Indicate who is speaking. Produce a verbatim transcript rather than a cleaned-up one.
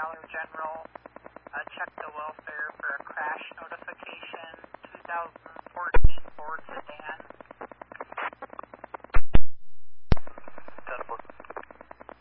Speaker 1: Dollar General. Uh, check the welfare for a crash notification, two thousand fourteen Ford sedan.